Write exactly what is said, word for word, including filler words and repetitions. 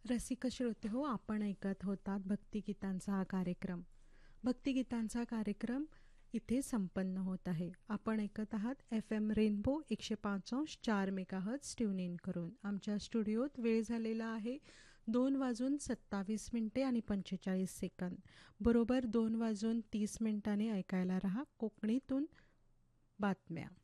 रसिक श्रोते हो, आपण ऐकत होतात भक्तिगीतांचा हा कार्यक्रम. भक्तिगीतांचा कार्यक्रम इथे संपन्न होत आहे. आपण ऐकत आहात एफ एम रेनबो एकशे पाच अंश चार मेगाहर्ट्ज ट्यून इन करून. आमच्या स्टुडिओत वेळ झालेला आहे दोन वाजून सत्तावीस मिनिटे आणि पंचेचाळीस सेकंद. बरोबर दोन वाजून तीस मिनिटांनी ऐकायला रहा कोकणीतून बातम्या.